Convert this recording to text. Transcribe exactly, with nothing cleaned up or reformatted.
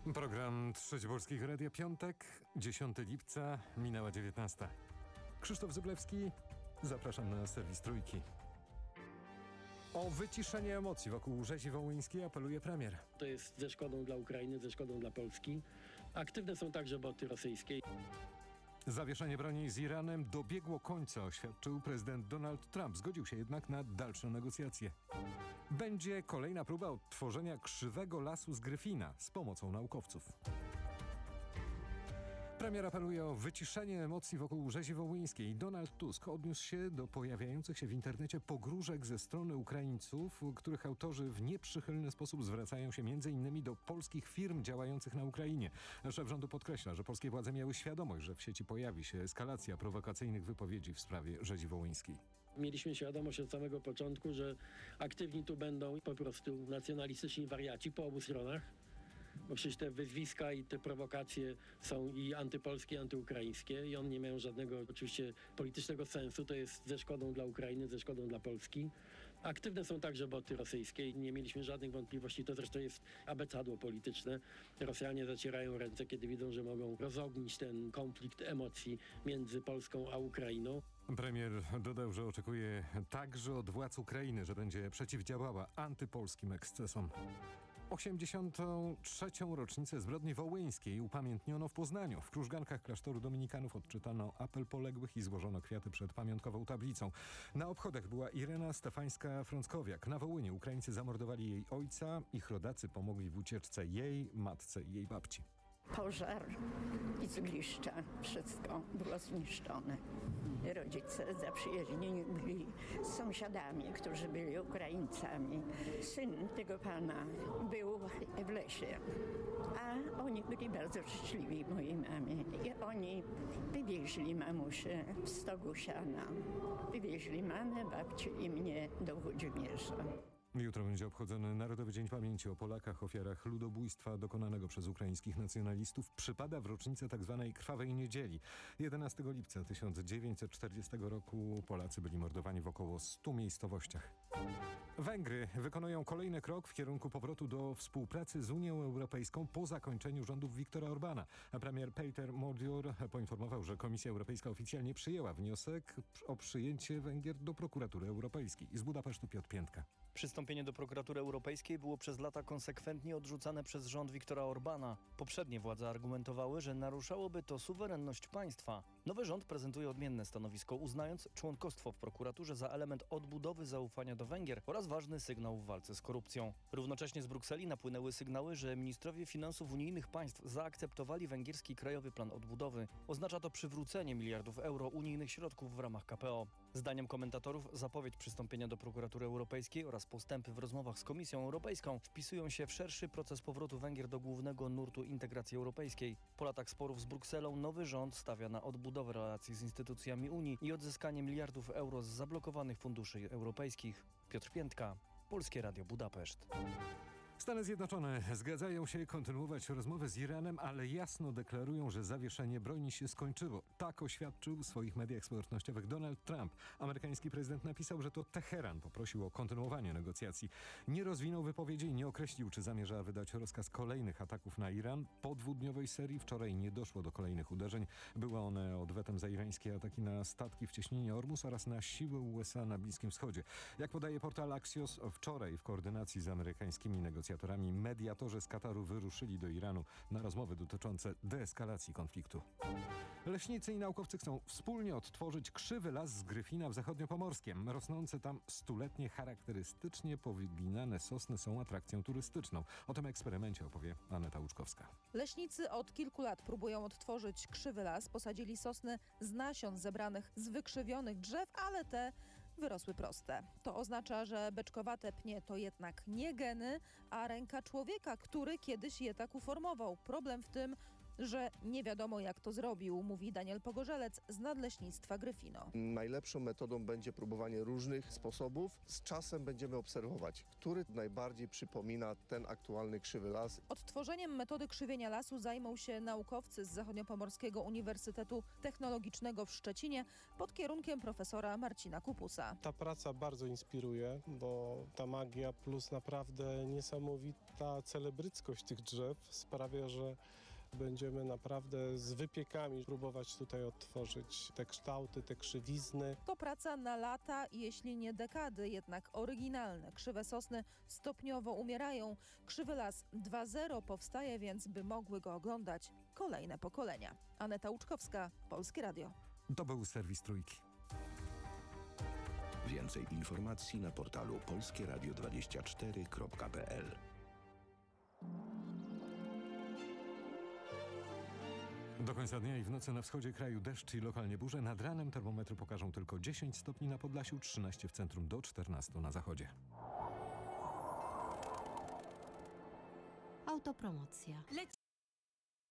Program Trzeci Polskiego Radia, piątek, dziesiątego lipca, minęła dziewiętnasta. Krzysztof Zyblewski, zapraszam na serwis Trójki. O wyciszenie emocji wokół rzezi wołyńskiej apeluje premier. To jest ze szkodą dla Ukrainy, ze szkodą dla Polski. Aktywne są także boty rosyjskie. Zawieszenie broni z Iranem dobiegło końca, oświadczył prezydent Donald Trump. Zgodził się jednak na dalsze negocjacje. Będzie kolejna próba odtworzenia krzywego lasu z Gryfina z pomocą naukowców. Premier apeluje o wyciszenie emocji wokół rzezi wołyńskiej. Donald Tusk odniósł się do pojawiających się w internecie pogróżek ze strony Ukraińców, których autorzy w nieprzychylny sposób zwracają się między innymi do polskich firm działających na Ukrainie. Szef rządu podkreśla, że polskie władze miały świadomość, że w sieci pojawi się eskalacja prowokacyjnych wypowiedzi w sprawie rzezi wołyńskiej. Mieliśmy świadomość od samego początku, że aktywni tu będą po prostu nacjonalistyczni wariaci po obu stronach. Bo przecież te wyzwiska i te prowokacje są i antypolskie, i antyukraińskie i one nie mają żadnego oczywiście politycznego sensu. To jest ze szkodą dla Ukrainy, ze szkodą dla Polski. Aktywne są także boty rosyjskie i nie mieliśmy żadnych wątpliwości. To zresztą jest abecadło polityczne. Rosjanie zacierają ręce, kiedy widzą, że mogą rozognić ten konflikt emocji między Polską a Ukrainą. Premier dodał, że oczekuje także od władz Ukrainy, że będzie przeciwdziałała antypolskim ekscesom. osiemdziesiątą trzecią rocznicę zbrodni wołyńskiej upamiętniono w Poznaniu. W krużgankach klasztoru dominikanów odczytano apel poległych i złożono kwiaty przed pamiątkową tablicą. Na obchodach była Irena Stefańska-Frąckowiak. Na Wołyniu Ukraińcy zamordowali jej ojca, ich rodacy pomogli w ucieczce jej, matce i jej babci. Pożar i zgliszcza, wszystko było zniszczone. Rodzice zaprzyjaźnieni byli z sąsiadami, którzy byli Ukraińcami. Syn tego pana był w lesie, a oni byli bardzo szczęśliwi, mojej mamie. I oni wywieźli mamusię w stogu siana. Wywieźli mamę, babcię i mnie do Włodzimierza. Jutro będzie obchodzony Narodowy Dzień Pamięci o Polakach, ofiarach ludobójstwa dokonanego przez ukraińskich nacjonalistów. Przypada w rocznicę tzw. Krwawej Niedzieli. jedenastego lipca tysiąc dziewięćset czterdziestego roku Polacy byli mordowani w około stu miejscowościach. Węgry wykonują kolejny krok w kierunku powrotu do współpracy z Unią Europejską po zakończeniu rządów Viktora Orbána. A premier Peter Modior poinformował, że Komisja Europejska oficjalnie przyjęła wniosek o przyjęcie Węgier do Prokuratury Europejskiej. Z Budapesztu Piotr Piętka. Przystąpienie do Prokuratury Europejskiej było przez lata konsekwentnie odrzucane przez rząd Viktora Orbána. Poprzednie władze argumentowały, że naruszałoby to suwerenność państwa. Nowy rząd prezentuje odmienne stanowisko, uznając członkostwo w prokuraturze za element odbudowy zaufania do Węgier oraz ważny sygnał w walce z korupcją. Równocześnie z Brukseli napłynęły sygnały, że ministrowie finansów unijnych państw zaakceptowali węgierski Krajowy Plan Odbudowy. Oznacza to przywrócenie miliardów euro unijnych środków w ramach K P O. Zdaniem komentatorów zapowiedź przystąpienia do Prokuratury Europejskiej oraz postępy w rozmowach z Komisją Europejską wpisują się w szerszy proces powrotu Węgier do głównego nurtu integracji europejskiej. Po latach sporów z Brukselą nowy rząd stawia na odbudowę relacji z instytucjami Unii i odzyskanie miliardów euro z zablokowanych funduszy europejskich. Piotr Piętka, Polskie Radio Budapeszt. Stany Zjednoczone zgadzają się kontynuować rozmowy z Iranem, ale jasno deklarują, że zawieszenie broni się skończyło. Tak oświadczył w swoich mediach społecznościowych Donald Trump. Amerykański prezydent napisał, że to Teheran poprosił o kontynuowanie negocjacji. Nie rozwinął wypowiedzi i nie określił, czy zamierza wydać rozkaz kolejnych ataków na Iran. Po dwudniowej serii wczoraj nie doszło do kolejnych uderzeń. Były one odwetem za irańskie ataki na statki w cieśninie Ormus oraz na siły U S A na Bliskim Wschodzie. Jak podaje portal Axios, wczoraj w koordynacji z amerykańskimi negocjacjami mediatorzy z Kataru wyruszyli do Iranu na rozmowy dotyczące deeskalacji konfliktu. Leśnicy i naukowcy chcą wspólnie odtworzyć krzywy las z Gryfina w Zachodniopomorskiem. Rosnące tam stuletnie charakterystycznie powyginane sosny są atrakcją turystyczną. O tym eksperymencie opowie Aneta Łuczkowska. Leśnicy od kilku lat próbują odtworzyć krzywy las. Posadzili sosny z nasion zebranych z wykrzywionych drzew, ale te wyrosły proste. To oznacza, że beczkowate pnie to jednak nie geny, a ręka człowieka, który kiedyś je tak uformował. Problem w tym, że nie wiadomo jak to zrobił, mówi Daniel Pogorzelec z Nadleśnictwa Gryfino. Najlepszą metodą będzie próbowanie różnych sposobów. Z czasem będziemy obserwować, który najbardziej przypomina ten aktualny krzywy las. Odtworzeniem metody krzywienia lasu zajmą się naukowcy z Zachodniopomorskiego Uniwersytetu Technologicznego w Szczecinie pod kierunkiem profesora Marcina Kupusa. Ta praca bardzo inspiruje, bo ta magia plus naprawdę niesamowita celebryckość tych drzew sprawia, że będziemy naprawdę z wypiekami próbować tutaj odtworzyć te kształty, te krzywizny. To praca na lata, jeśli nie dekady, jednak oryginalne. Krzywe sosny stopniowo umierają. Krzywy las dwa zero powstaje więc, by mogły go oglądać kolejne pokolenia. Aneta Łuczkowska, Polskie Radio. To był serwis Trójki. Więcej informacji na portalu polskie radio dwadzieścia cztery kropka p l. Do końca dnia i w nocy na wschodzie kraju deszcz i lokalnie burze. Nad ranem termometry pokażą tylko dziesięć stopni na Podlasiu, trzynaście w centrum do czternastu na zachodzie. Autopromocja.